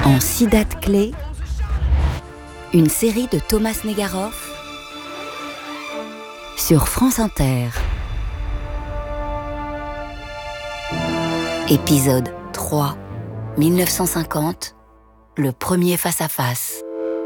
En 6 dates clés, une série de Thomas Negaroff sur France Inter. Épisode 3, 1950, le premier face-à-face.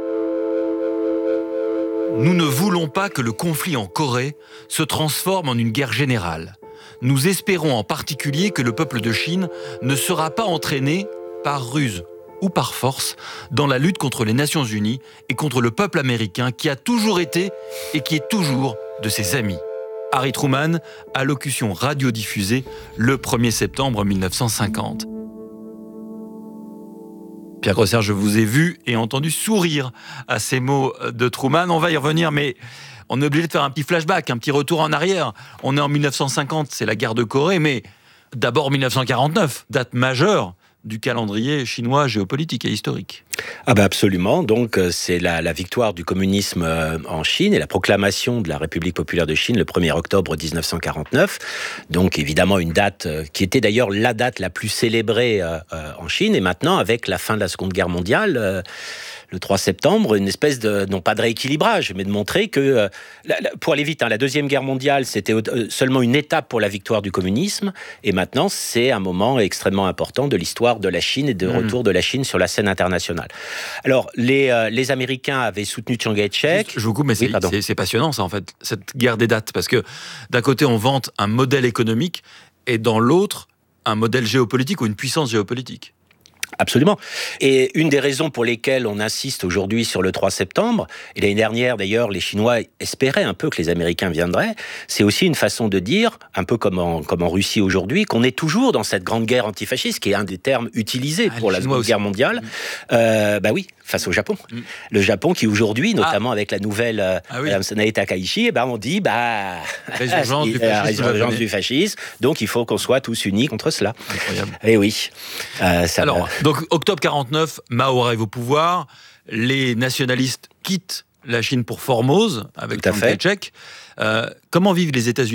Nous ne voulons pas que le conflit en Corée se transforme en une guerre générale. Nous espérons en particulier que le peuple de Chine ne sera pas entraîné par ruse ou par force dans la lutte contre les Nations Unies et contre le peuple américain qui a toujours été et qui est toujours de ses amis. Harry Truman, allocution radiodiffusée le 1er septembre 1950. Pierre Grosser, je vous ai vu et entendu sourire à ces mots de Truman. On va y revenir, mais on est obligé de faire un petit flashback, un petit retour en arrière. On est en 1950, c'est la guerre de Corée, mais d'abord 1949, date majeure du calendrier chinois géopolitique et historique. Ah ben absolument, donc c'est la victoire du communisme en Chine et la proclamation de la République populaire de Chine le 1er octobre 1949. Donc évidemment une date qui était d'ailleurs la date la plus célébrée en Chine. Et maintenant, avec la fin de la Seconde Guerre mondiale, le 3 septembre, une espèce de, non pas de rééquilibrage, mais de montrer que, pour aller vite, la Deuxième Guerre mondiale, c'était seulement une étape pour la victoire du communisme, et maintenant, c'est un moment extrêmement important de l'histoire de la Chine et de retour de la Chine sur la scène internationale. Alors, les Américains avaient soutenu Chiang Kai-shek. Je vous coupe, mais c'est passionnant, ça, en fait, cette guerre des dates, parce que d'un côté, on vante un modèle économique, et dans l'autre, un modèle géopolitique ou une puissance géopolitique. Absolument. Et une des raisons pour lesquelles on insiste aujourd'hui sur le 3 septembre, et l'année dernière d'ailleurs, les Chinois espéraient un peu que les Américains viendraient, c'est aussi une façon de dire, un peu comme en Russie aujourd'hui, qu'on est toujours dans cette grande guerre antifasciste, qui est un des termes utilisés pour la Seconde Guerre mondiale. Oui, face au Japon. Le Japon qui aujourd'hui, notamment avec la nouvelle Nae Takaichi, on dit résurgence du fascisme, donc il faut qu'on soit tous unis contre cela. Incroyable. Et oui. Donc, octobre 49, Mao arrive au pouvoir, les nationalistes quittent la Chine pour Formose, avec Chiang Kai-shek. Comment vivent les États-Unis